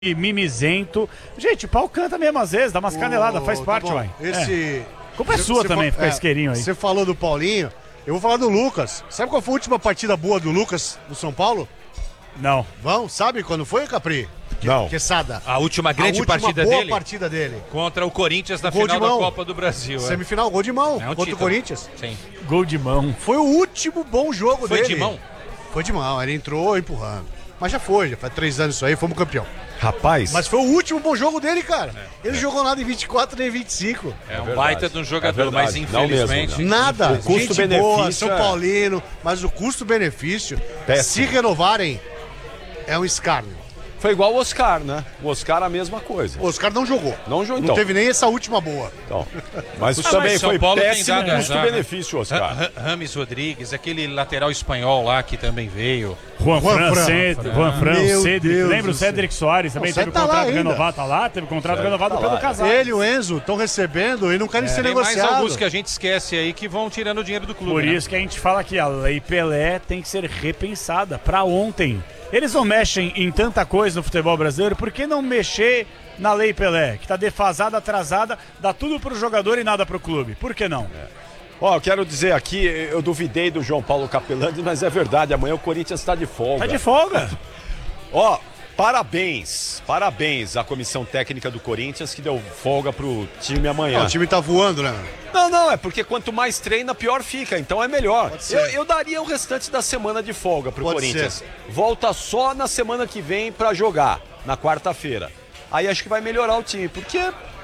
mimizento. Gente, o pau canta mesmo às vezes, dá umas caneladas, faz parte, bom. uai. Culpa é Você sua também, ficar isqueirinho aí. Você falou do Paulinho, eu vou falar do Lucas. Sabe qual foi a última partida boa do Lucas no São Paulo? Não. Sabe quando foi, Capri? Não. Quesada. A última grande partida boa dele? Partida dele. Contra o Corinthians na Gol final de mão. da Copa do Brasil. Semifinal, gol de mão contra título. o Corinthians. Sim. Gol de mão. Foi o último bom jogo Foi dele. de mão? Foi de mão, ele entrou empurrando. Mas já faz 3 anos isso aí, fomos campeão. Rapaz. Mas foi o último bom jogo dele, cara. Ele jogou nada em 24 nem 25. É um verdade. baita de um jogador, mas Não infelizmente... mesmo, Nada. O custo-benefício boa, São Paulino, mas o custo-benefício, se renovarem, é um escárnio. Foi igual o Oscar, né? O Oscar a mesma coisa. O Oscar não jogou. Não jogou, Não então. teve nem essa última boa. Então, mas Ah, também mas São foi Paulo tem péssimo dado azar, custo-benefício, Oscar. Rames Rodrigues, aquele lateral espanhol lá que também veio. Juan Fran, Meu Cedric. Deus Lembra o do céu. Cedric Soares também? O Teve o Cedric tá lá contrato ainda. renovado, tá lá? Teve o contrato renovado tá pelo lá. Casares. Ele e o Enzo estão recebendo e não querem ser Tem mais negociados. alguns que a gente esquece aí que vão tirando o dinheiro do clube. Por né? isso que a gente fala que a Lei Pelé tem que ser repensada pra ontem. Eles não mexem em tanta coisa no futebol brasileiro, por que não mexer na Lei Pelé, que tá defasada, atrasada, dá tudo pro jogador e nada pro clube? Por que não? Ó, eu quero dizer aqui, eu duvidei do João Paulo Capelandi, mas é verdade, amanhã o Corinthians está de folga. Tá de folga. Ó, parabéns à comissão técnica do Corinthians que deu folga pro time amanhã. O time tá voando, né? Não, é porque quanto mais treina, pior fica, então é melhor. Eu daria o restante da semana de folga pro Corinthians. Volta só na semana que vem pra jogar, na quarta-feira. Aí acho que vai melhorar o time, porque...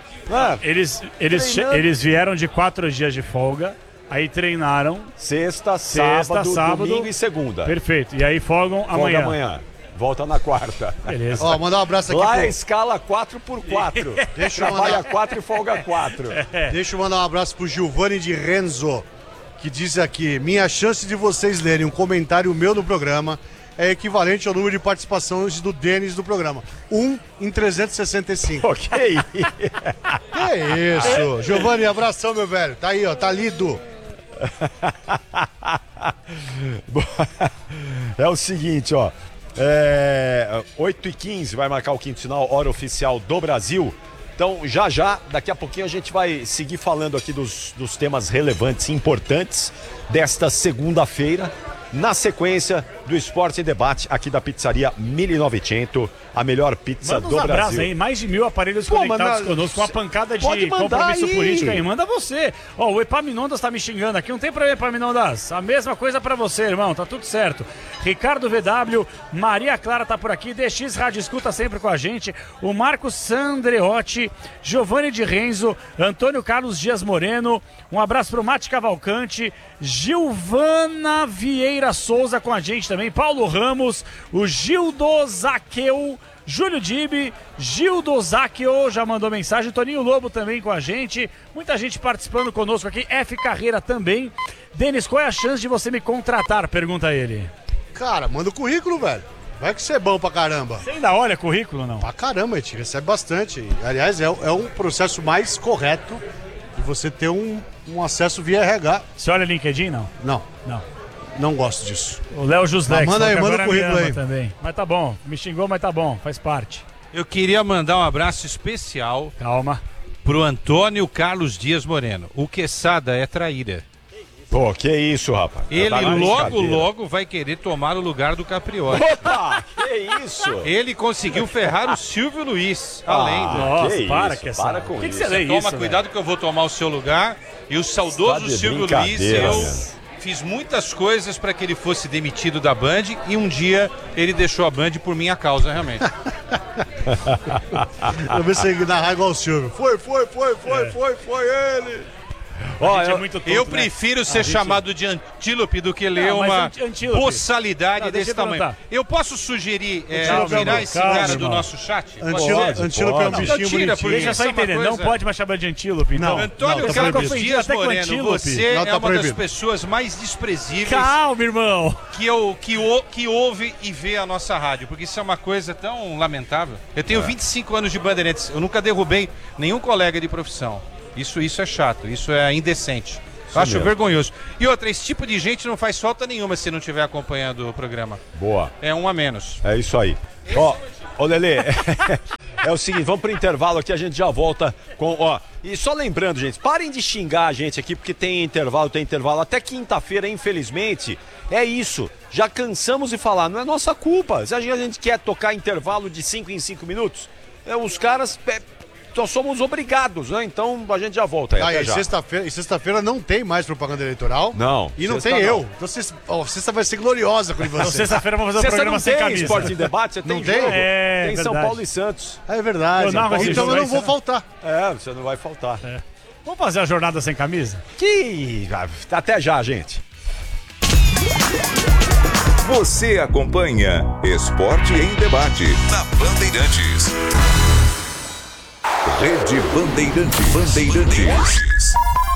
Eles vieram de 4 dias de folga, aí treinaram. Sexta, sábado, domingo e segunda. Perfeito, e aí folgam Folga amanhã. amanhã. Volta na quarta. Beleza. Ó, mandar um abraço aqui Lá pro... é escala 4x4. Deixa eu Trabalha mandar... 4 e folga 4. Deixa eu mandar um abraço pro Giovanni de Renzo, que diz aqui: minha chance de vocês lerem um comentário meu no programa é equivalente ao número de participações do Denis do programa. 1 em 365. Ok. Que isso? Giovanni, abração, meu velho. Tá aí, ó, tá lido. É o seguinte, ó. 8h15 vai marcar o quinto sinal, hora oficial do Brasil. Então, já, daqui a pouquinho a gente vai seguir falando aqui dos temas relevantes e importantes desta segunda-feira, na sequência do Esporte em Debate aqui da Pizzaria 1900, a melhor pizza Manda uns do abraços Brasil. aí, mais de 1000 aparelhos conectados conosco, com uma pancada de compromisso aí. político aí. Manda você. Ó, o Epaminondas tá me xingando aqui, não tem problema, Epaminondas. A mesma coisa pra você, irmão, tá tudo certo. Ricardo VW, Maria Clara tá por aqui, DX Rádio Escuta sempre com a gente, o Marcos Sandreotti, Giovanni de Renzo, Antônio Carlos Dias Moreno, um abraço pro Mate Cavalcante, Gilvana Vieira Souza com a gente também, Paulo Ramos, o Gildo Zaqueu, Júlio Dibe, Gildo Zaqueu já mandou mensagem, Toninho Lobo também com a gente, muita gente participando conosco aqui, F Carreira também. Denis, qual é a chance de você me contratar? Pergunta ele. Cara, manda o currículo, velho. Vai que você é bom pra caramba. Você ainda olha currículo ou não? Pra caramba, a gente recebe bastante. Aliás, é um processo mais correto de você ter um acesso via RH. Você olha LinkedIn, não? Não. Não gosto disso. O Léo Jusdex. Manda aí, manda o agora currículo me ama aí. também. Mas tá bom, me xingou, mas tá bom, faz parte. Eu queria mandar um abraço especial Calma. pro Antônio Carlos Dias Moreno. O Quesada é traíra. Pô, que isso, rapaz. Ele Tá na logo brincadeira. vai querer tomar o lugar do Caprioli. Opa, que isso? Ele conseguiu ferrar o Silvio Luiz, além do... Nossa, que para isso, que essa... para com que isso. você lê Toma isso, cuidado que eu vou tomar o seu lugar. E o saudoso Tá de Silvio Luiz, brincadeira, eu meu. fiz muitas coisas para que ele fosse demitido da Band e um dia ele deixou a Band por minha causa, realmente. Vamos ver se ele narrar igual o Silvio. Foi ele. Ó, é muito tonto, Eu né? prefiro ser chamado de antílope do que ler Não, mas uma antílope. possalidade Não, deixa desse eu tamanho. perguntar. Eu posso sugerir Antílope é tirar um esse calma, cara do irmão. nosso chat? Antílope é um pode. bichinho Não, tira, bonitinho. porque Deixa eu só isso é uma entender, não coisa- pode mais chamar de antílope, então. Não. Antônio tá Carlos proibido. Dias Até com Moreno, antílope. você Não, é tá uma das proibido. pessoas mais desprezíveis Calma, irmão. que ouve e vê a nossa rádio, porque isso é uma coisa tão lamentável. Eu tenho 25 anos de Bandeirantes, eu nunca derrubei nenhum colega de profissão. Isso é chato, isso é indecente. Eu acho mesmo. vergonhoso. E outra, esse tipo de gente não faz falta nenhuma se não estiver acompanhando o programa. Boa. É um a menos. É isso aí. Ó, Ô, Lelê, é o seguinte, vamos pro intervalo aqui, a gente já volta com, ó, e só lembrando, gente, parem de xingar a gente aqui, porque tem intervalo, até quinta-feira, infelizmente, é isso, já cansamos de falar, não é nossa culpa, se a gente quer tocar intervalo de 5 em 5 minutos, os caras... Nós somos obrigados, né? Então a gente já volta aí. E sexta-feira não tem mais propaganda eleitoral. Não. E não tem eu. Então sexta vai ser gloriosa com Então, vocês. sexta-feira vamos fazer um programa sem camisa. Esporte em debate, você tem Não tem? jogo. É, tem São verdade. Paulo e Santos. É verdade. Eu narro esse Então jogo eu não aí, vou você faltar. Você não vai faltar. Vamos fazer a jornada sem camisa? Até já, gente. Você acompanha Esporte em Debate na Bandeirantes. Rede Bandeirantes.